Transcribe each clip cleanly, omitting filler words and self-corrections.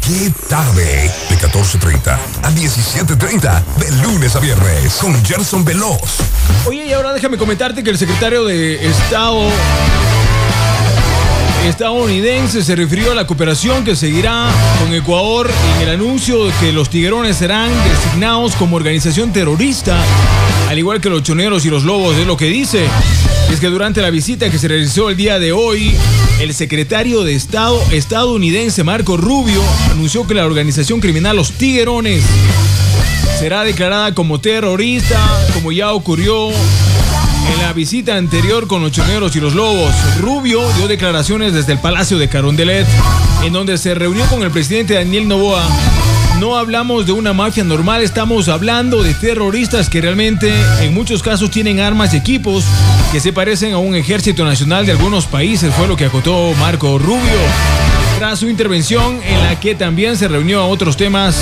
Qué tarde, de 14:30 a 17:30, de lunes a viernes, con Gerson Veloz. Oye, y ahora déjame comentarte que el secretario de Estado estadounidense se refirió a la cooperación que seguirá con Ecuador en el anuncio de que los tiguerones serán designados como organización terrorista, al igual que los choneros y los lobos, es lo que dice. Es que durante la visita que se realizó el día de hoy, el secretario de Estado estadounidense Marco Rubio anunció que la organización criminal Los Tiguerones será declarada como terrorista, como ya ocurrió en la visita anterior con los choneros y los lobos. Rubio dio declaraciones desde el Palacio de Carondelet, en donde se reunió con el presidente Daniel Noboa. No hablamos de una mafia normal, estamos hablando de terroristas que realmente en muchos casos tienen armas y equipos que se parecen a un ejército nacional de algunos países, fue lo que acotó Marco Rubio. Tras su intervención, en la que también se refirió a otros temas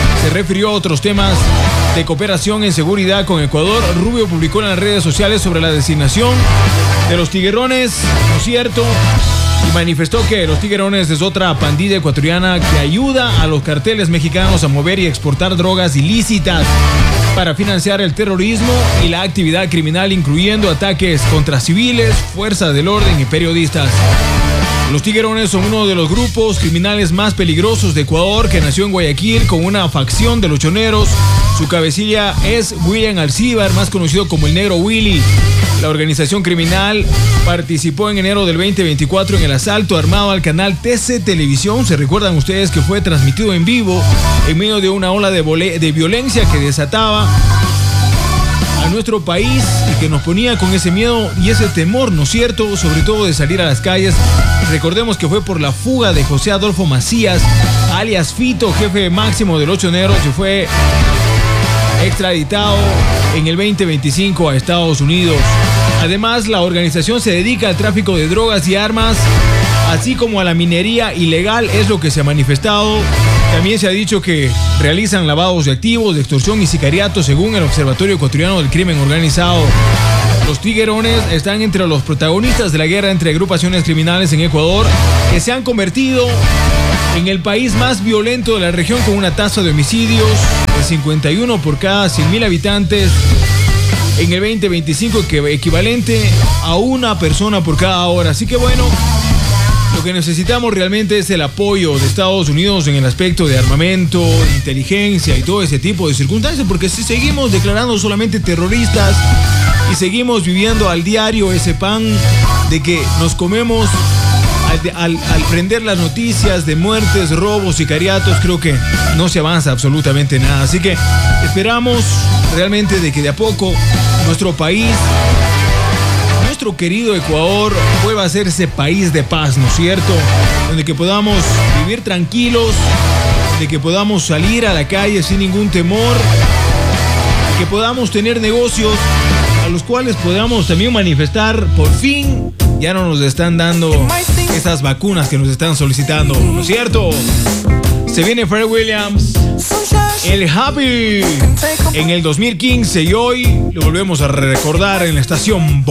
de cooperación en seguridad con Ecuador, Rubio publicó en las redes sociales sobre la designación de los tiguerones, ¿no es cierto? Y manifestó que los tiguerones es otra pandilla ecuatoriana que ayuda a los carteles mexicanos a mover y exportar drogas ilícitas para financiar el terrorismo y la actividad criminal, incluyendo ataques contra civiles, fuerzas del orden y periodistas. Los tiguerones son uno de los grupos criminales más peligrosos de Ecuador, que nació en Guayaquil con una facción de los choneros. Su cabecilla es William Alcíbar, más conocido como el Negro Willy. La organización criminal participó en enero del 2024 en el asalto armado al canal TC Televisión. Se recuerdan ustedes que fue transmitido en vivo en medio de una ola de violencia que desataba a nuestro país y que nos ponía con ese miedo y ese temor, ¿no es cierto?, sobre todo de salir a las calles. Recordemos que fue por la fuga de José Adolfo Macías, alias Fito, jefe máximo de los choneros, y fue extraditado en el 2025 a Estados Unidos. Además, la organización se dedica al tráfico de drogas y armas, así como a la minería ilegal, es lo que se ha manifestado. También se ha dicho que realizan lavados de activos, de extorsión y sicariato, según el Observatorio Ecuatoriano del Crimen Organizado. Los tiguerones están entre los protagonistas de la guerra entre agrupaciones criminales en Ecuador, que se han convertido en el país más violento de la región, con una tasa de homicidios de 51 por cada 100.000 habitantes en el 2025, que equivalente a una persona por cada hora. Así que bueno, lo que necesitamos realmente es el apoyo de Estados Unidos en el aspecto de armamento, de inteligencia y todo ese tipo de circunstancias, porque si seguimos declarando solamente terroristas y seguimos viviendo al diario ese pan de que nos comemos al prender las noticias de muertes, robos, sicariatos, creo que no se avanza absolutamente nada. Así que esperamos realmente de que de a poco nuestro país, nuestro querido Ecuador, vuelva a ser ese país de paz, ¿no es cierto?, donde que podamos vivir tranquilos, de que podamos salir a la calle sin ningún temor, que podamos tener negocios a los cuales podamos también manifestar. Por fin ya no nos están dando esas vacunas que nos están solicitando, ¿no es cierto? Se viene Pharrell Williams, el Happy, en el 2015, y hoy lo volvemos a recordar en la estación